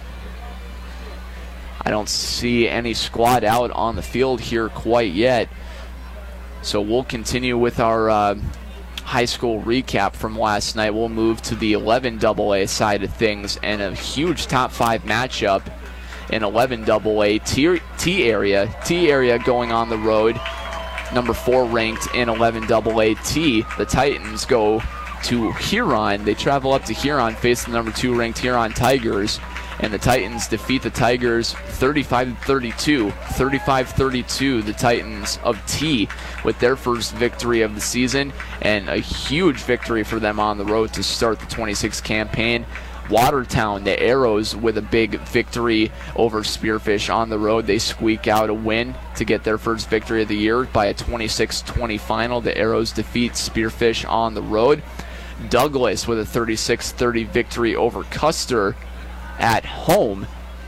I don't see any squad out on the field here quite yet, so we'll continue with our uh, high school recap from last night. We'll move to the eleven double A side of things, and a huge top five matchup in eleven double A. T, T area, T area going on the road. Number four ranked in eleven double A T. The Titans go to Huron. They travel up to Huron, face the number two ranked Huron Tigers, and the Titans defeat the Tigers thirty-five to thirty-two. thirty-five thirty-two, the Titans of T with their first victory of the season, and a huge victory for them on the road to start the twenty-six campaign. Watertown, the Arrows, with a big victory over Spearfish on the road. They squeak out a win to get their first victory of the year by a twenty-six twenty final. The Arrows defeat Spearfish on the road. Douglas with a thirty-six thirty victory over Custer at home.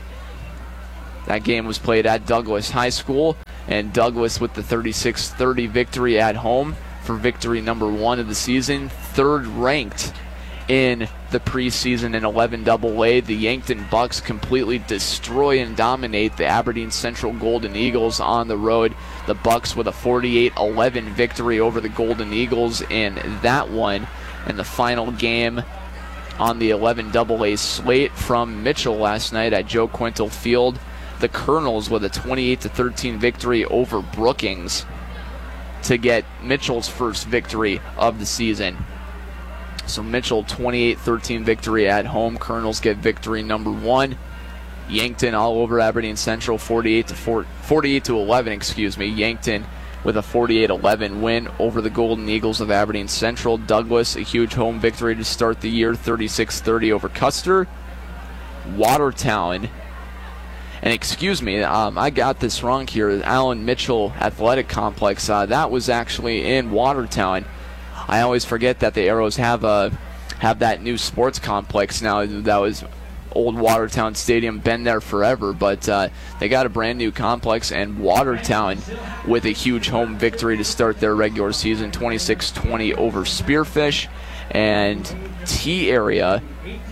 That game was played at Douglas High School, and Douglas with the thirty-six thirty victory at home for victory number one of the season. Third ranked in the preseason in eleven double A. The Yankton Bucks completely destroy and dominate the Aberdeen Central Golden Eagles on the road. The Bucks with a forty-eight eleven victory over the Golden Eagles in that one. And the final game on the eleven double A slate from Mitchell last night at Joe Quintal Field, the Colonels with a twenty-eight to thirteen victory over Brookings to get Mitchell's first victory of the season. So Mitchell twenty-eight thirteen victory at home. Colonels get victory number one. Yankton all over Aberdeen Central forty-eight to eleven, excuse me. Yankton with a forty-eight eleven win over the Golden Eagles of Aberdeen Central. Douglas, a huge home victory to start the year, thirty-six thirty over Custer. Watertown, and excuse me, um, I got this wrong here, Allen Mitchell Athletic Complex, uh, that was actually in Watertown. I always forget that the Arrows have a have that new sports complex now. That was old Watertown Stadium, been there forever, but uh, they got a brand new complex, and Watertown with a huge home victory to start their regular season, twenty-six twenty over Spearfish. And T area,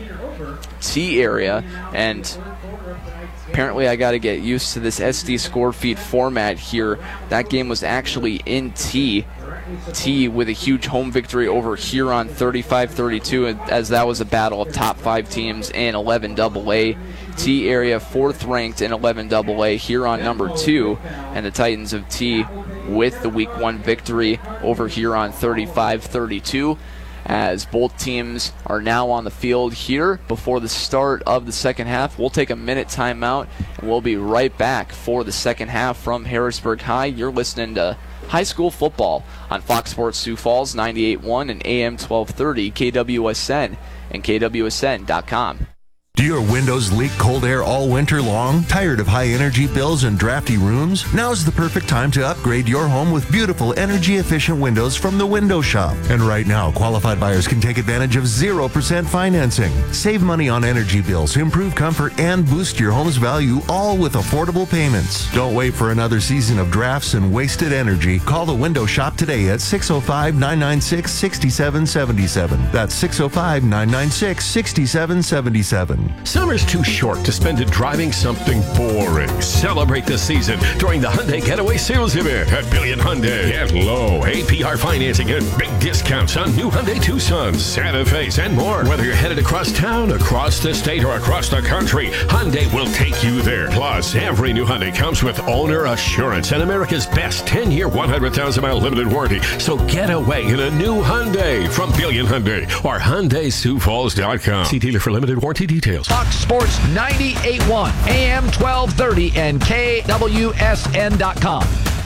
T area, and apparently I got to get used to this S D score feed format here. That game was actually in T. T with a huge home victory over Huron, thirty-five thirty-two, as that was a battle of top five teams in eleven double A. T area fourth ranked in eleven double A, Huron number two, and the Titans of T with the week one victory over Huron, thirty-five thirty-two. As both teams are now on the field here before the start of the second half. We'll take a minute timeout, and we'll be right back for the second half from Harrisburg High. You're listening to high school football on Fox Sports Sioux Falls, ninety-eight point one and A M twelve thirty, K W S N and K W S N dot com. Do your windows leak cold air all winter long? Tired of high energy bills and drafty rooms? Now's the perfect time to upgrade your home with beautiful energy efficient windows from the Window Shop. And right now, qualified buyers can take advantage of zero percent financing. Save money on energy bills, improve comfort, and boost your home's value, all with affordable payments. Don't wait for another season of drafts and wasted energy. Call the Window Shop today at six oh five, nine nine six, six seven seven seven. That's six oh five, nine nine six, six seven seven seven. Summer's too short to spend it driving something boring. Celebrate the season during the Hyundai Getaway Sales Event at Billion Hyundai. Get low A P R financing and big discounts on new Hyundai Tucsons, Santa Fe's, and more. Whether you're headed across town, across the state, or across the country, Hyundai will take you there. Plus, every new Hyundai comes with owner assurance and America's best ten-year, one hundred thousand mile limited warranty. So get away in a new Hyundai from Billion Hyundai or Hyundai Sioux Falls dot com. See dealer for limited warranty details. Fox Sports ninety-eight point one, A M twelve thirty, and K W S N dot com.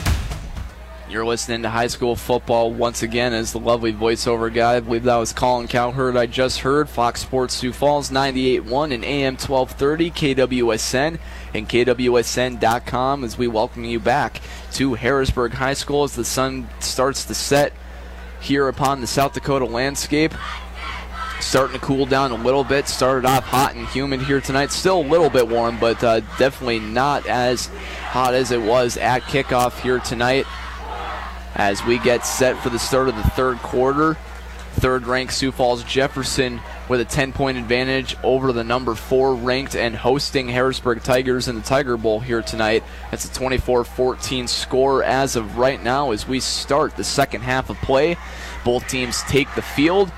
You're listening to high school football once again as the lovely voiceover guy. I believe that was Colin Cowherd I just heard. Fox Sports Sioux Falls ninety-eight point one and A M twelve thirty, K W S N and K W S N dot com as we welcome you back to Harrisburg High School as the sun starts to set here upon the South Dakota landscape. Starting to cool down a little bit. Started off hot and humid here tonight. Still a little bit warm, but uh, definitely not as hot as it was at kickoff here tonight. As we get set for the start of the third quarter, third-ranked Sioux Falls Jefferson with a ten-point advantage over the number four-ranked and hosting Harrisburg Tigers in the Tiger Bowl here tonight. That's a twenty-four fourteen score as of right now as we start the second half of play. Both teams take the field.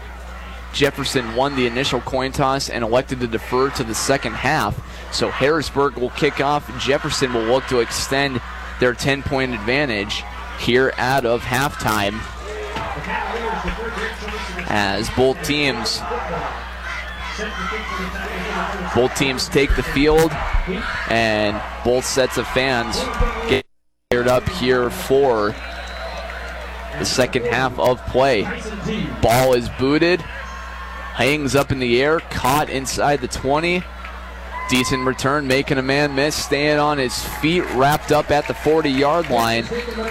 Jefferson won the initial coin toss and elected to defer to the second half. So Harrisburg will kick off. Jefferson will look to extend their ten-point advantage here out of halftime. as both teams both teams take the field, and both sets of fans get geared up here for the second half of play. Ball is booted, hangs up in the air, caught inside the twenty. Decent return, making a man miss, staying on his feet, wrapped up at the forty-yard line.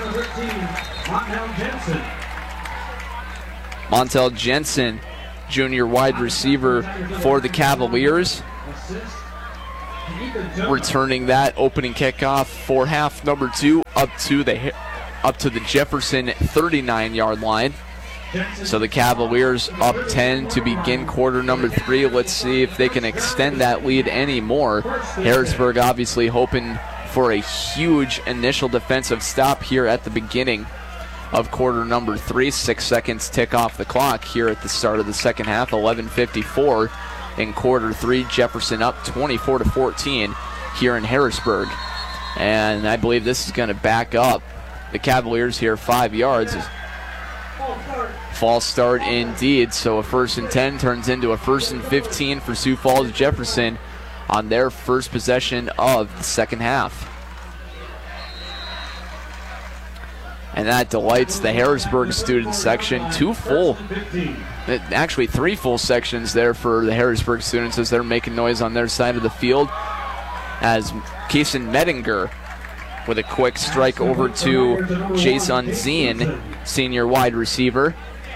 Montel Jensen, junior wide receiver for the Cavaliers, returning that opening kickoff for half number two up to the up to the Jefferson thirty-nine-yard line. So the Cavaliers up ten to begin quarter number three. Let's see if they can extend that lead any more. Harrisburg obviously hoping for a huge initial defensive stop here at the beginning of quarter number three. Six seconds tick off the clock here at the start of the second half. eleven fifty-four in quarter three. Jefferson up twenty-four to fourteen here in Harrisburg. And I believe this is going to back up the Cavaliers here five yards. False start indeed, so a first and ten turns into a first and fifteen for Sioux Falls Jefferson on their first possession of the second half. And that delights the Harrisburg student section. Two full, actually three full sections there for the Harrisburg students as they're making noise on their side of the field. As Kason Medinger with a quick strike over to Jason Unzine, senior wide receiver.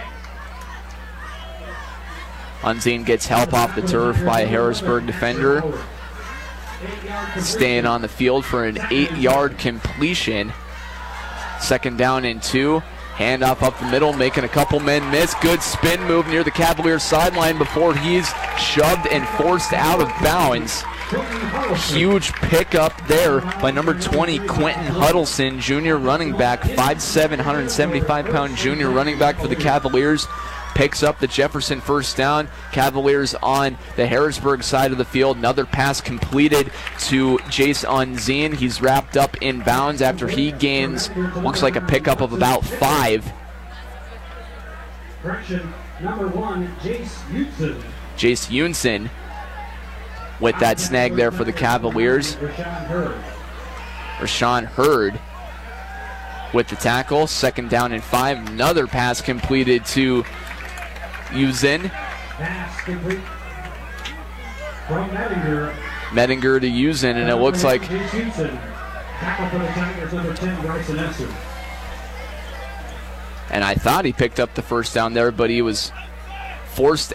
Unzine gets help off the turf by a Harrisburg defender. Staying on the field for an eight-yard completion. Second down and two. Handoff up the middle, making a couple men miss. Good spin move near the Cavaliers sideline before he's shoved and forced out of bounds. Huge pickup there by number twenty, Quentin Huddleston, junior running back, five seven, one hundred seventy-five pound junior running back for the Cavaliers. Picks up the Jefferson first down. Cavaliers on the Harrisburg side of the field. Another pass completed to Jace Unzine. He's wrapped up in bounds after he gains, looks like a pickup of about five. Correction, number one, Jace Unson. Jace Unson with that snag there for the Cavaliers. Rashawn Hurd with the tackle. Second down and five. Another pass completed to Uzin. Pass complete from Medinger. Medinger to Uzin, and it looks like Tackle for the Tigers, number ten, Bryson Esser. And I thought he picked up the first down there, but he was forced.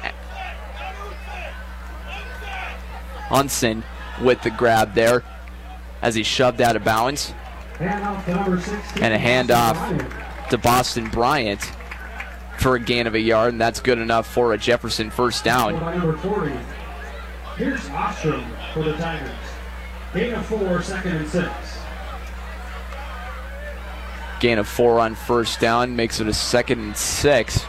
Unson with the grab there as he shoved out of bounds. And a handoff to Boston Bryant for a gain of a yard, and that's good enough for a Jefferson first down. Number forty. Here's Ostrom for the Tigers. Gain of four, second and six. Gain of four on first down makes it a second and six.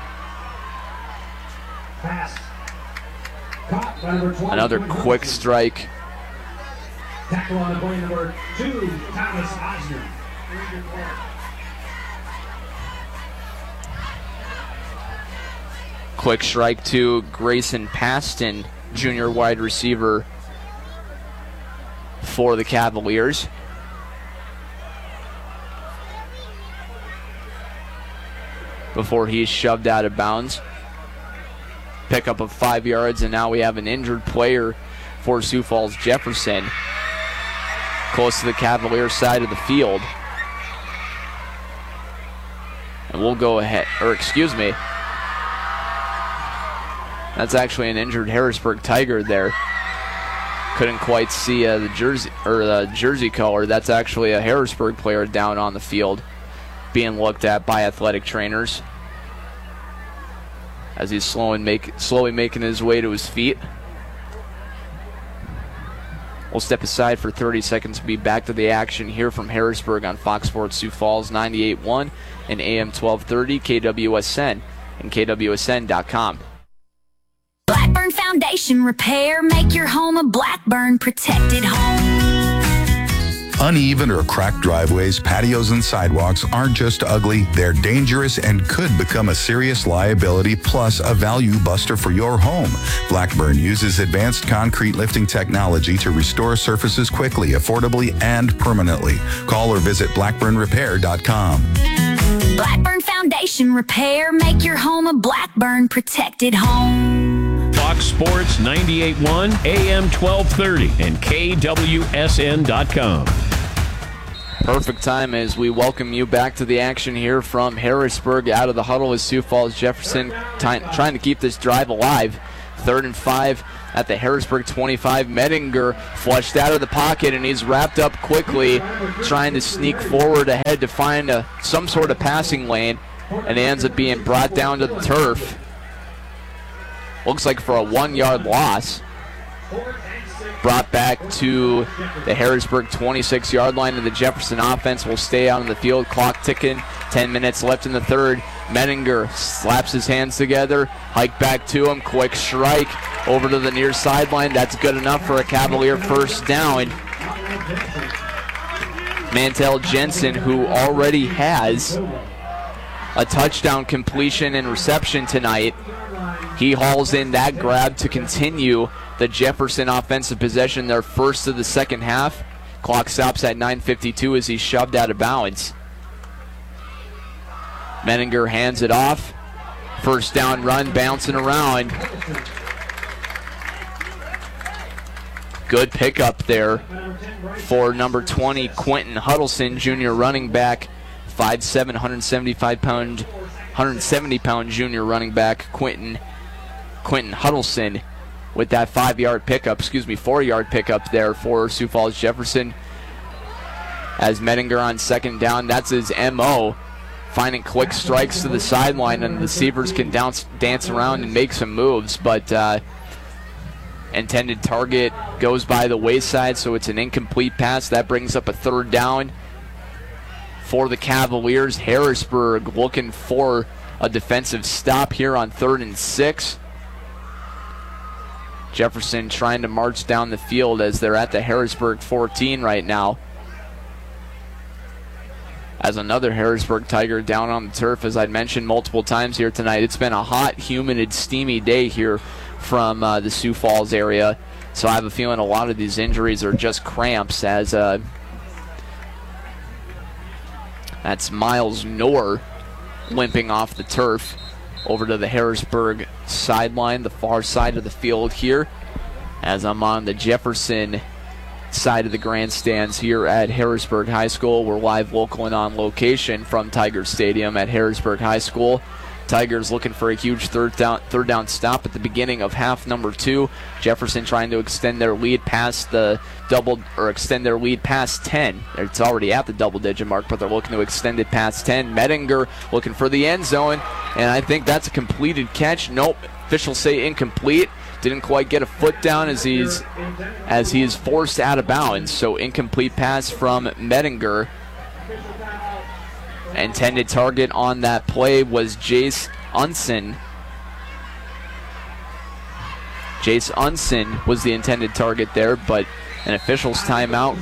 Pass. Caught by number twenty. Another quick strike. Tackle on the play, number two, Thomas Osner. Quick strike to Grayson Paston, junior wide receiver for the Cavaliers. Before he's shoved out of bounds. Pickup of five yards, and now we have an injured player for Sioux Falls Jefferson close to the Cavaliers side of the field. And we'll go ahead, or excuse me, that's actually an injured Harrisburg Tiger there. Couldn't quite see uh, the jersey or the jersey color. That's actually a Harrisburg player down on the field, being looked at by athletic trainers as he's slowly, make, slowly making his way to his feet. We'll step aside for thirty seconds to be back to the action here from Harrisburg on Fox Sports Sioux Falls ninety-eight point one and A M twelve thirty, K W S N and K W S N dot com. Blackburn Foundation Repair. Make your home a Blackburn protected home. Uneven or cracked driveways, patios, and sidewalks aren't just ugly, they're dangerous and could become a serious liability plus a value buster for your home. Blackburn uses advanced concrete lifting technology to restore surfaces quickly, affordably, and permanently. Call or visit blackburn repair dot com. Blackburn Foundation Repair. Make your home a Blackburn protected home. Fox Sports ninety-eight point one, A M twelve thirty, and K W S N dot com. Perfect time as we welcome you back to the action here from Harrisburg. Out of the huddle is Sioux Falls Jefferson ty- trying to keep this drive alive. Third and five at the Harrisburg twenty-five. Mettinger flushed out of the pocket, and he's wrapped up quickly, trying to sneak forward ahead to find a, some sort of passing lane, and he ends up being brought down to the turf. Looks like for a one-yard loss. Brought back to the Harrisburg twenty-six-yard line, and the Jefferson offense will stay out on the field. Clock ticking, ten minutes left in the third. Mettinger slaps his hands together, hike back to him, quick strike over to the near sideline. That's good enough for a Cavalier first down. Mantel Jensen, who already has a touchdown completion and reception tonight, he hauls in that grab to continue the Jefferson offensive possession, their first of the second half. Clock stops at nine fifty-two as he's shoved out of bounds. Mettinger hands it off. First down run, bouncing around. Good pickup there for number twenty, Quentin Huddleston, junior running back. five seven, one seventy-five pound, one seventy pound junior running back, Quentin, Quentin Huddleston, with that five-yard pickup, excuse me, four-yard pickup there for Sioux Falls Jefferson. As Mettinger on second down, that's his M O, finding quick strikes to the sideline, and the receivers can dance, dance around and make some moves, but uh, intended target goes by the wayside, so it's an incomplete pass. That brings up a third down for the Cavaliers. Harrisburg looking for a defensive stop here on third and six. Jefferson trying to march down the field as they're at the Harrisburg fourteen right now. As another Harrisburg Tiger down on the turf, as I'd mentioned multiple times here tonight. It's been a hot, humid, steamy day here from uh, the Sioux Falls area. So I have a feeling a lot of these injuries are just cramps, as uh, that's Miles Knorr limping off the turf over to the Harrisburg sideline, the far side of the field here, as I'm on the Jefferson side of the grandstands here at Harrisburg High School. We're live, local, and on location from Tiger Stadium at Harrisburg High School. Tigers looking for a huge third down third down stop at the beginning of half number two. Jefferson trying to extend their lead past the double, or extend their lead past ten. It's already at the double-digit mark, but they're looking to extend it past ten. Mettinger looking for the end zone, and I think that's a completed catch. Nope, officials say incomplete. Didn't quite get a foot down as he's as he is forced out of bounds. So incomplete pass from Mettinger. Intended target on that play was Jace Unson. Jace Unson was the intended target there, but an official's timeout.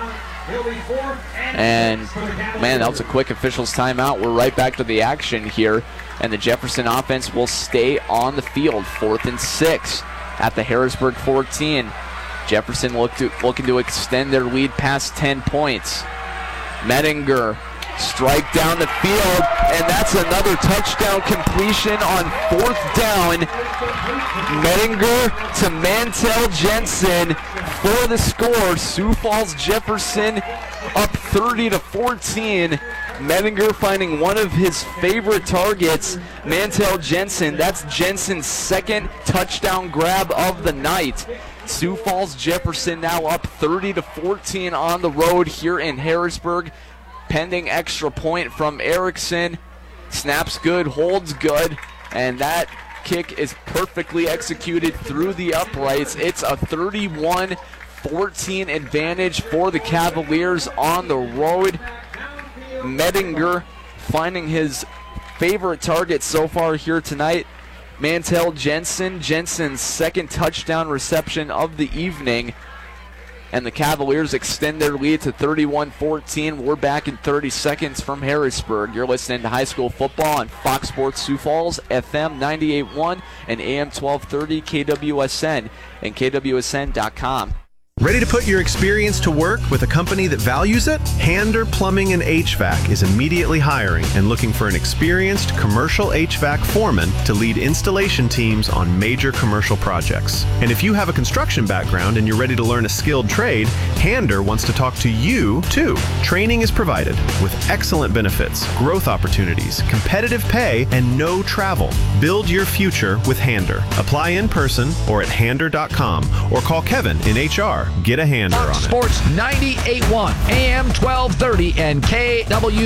And, man, that was a quick official's timeout. We're right back to the action here, and the Jefferson offense will stay on the field. Fourth and six at the Harrisburg fourteen. Jefferson look to, looking to extend their lead past ten points. Mettinger strike down the field, and that's another touchdown completion on fourth down. Mettinger to Mantel Jensen for the score. Sioux Falls Jefferson up thirty to fourteen. Mettinger finding one of his favorite targets, Mantel Jensen. That's Jensen's second touchdown grab of the night. Sioux Falls Jefferson now up thirty to fourteen on the road here in Harrisburg. Pending extra point from Erickson. Snaps good, holds good, and that kick is perfectly executed through the uprights. It's a thirty-one fourteen advantage for the Cavaliers on the road. Mettinger finding his favorite target so far here tonight, Mantel Jensen. Jensen's second touchdown reception of the evening. and the Cavaliers extend their lead to thirty-one fourteen. We're back in thirty seconds from Harrisburg. You're listening to high school football on Fox Sports Sioux Falls, F M ninety-eight point one and A M twelve thirty K W S N and K W S N dot com. Ready to put your experience to work with a company that values it? Hander Plumbing and H V A C is immediately hiring and looking for an experienced commercial H V A C foreman to lead installation teams on major commercial projects. And if you have a construction background and you're ready to learn a skilled trade, Hander wants to talk to you too. Training is provided with excellent benefits, growth opportunities, competitive pay, and no travel. Build your future with Hander. Apply in person or at hander dot com or call Kevin in H R. Get a Hander on it. Sports ninety-eight point one, A M twelve thirty, and K W